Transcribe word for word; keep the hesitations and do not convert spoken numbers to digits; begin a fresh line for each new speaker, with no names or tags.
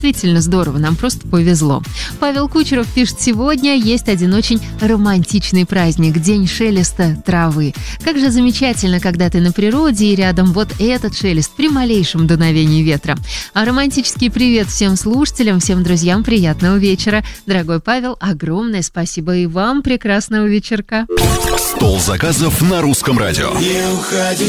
Действительно здорово, нам просто повезло. Павел Кучеров пишет: сегодня есть один очень романтичный праздник – День шелеста травы. Как же замечательно, когда ты на природе и рядом вот этот шелест при малейшем дуновении ветра. А романтический привет всем слушателям, всем друзьям, приятного вечера. Дорогой Павел, огромное спасибо и вам прекрасного вечерка.
Стол заказов на Русском радио.
Не уходи.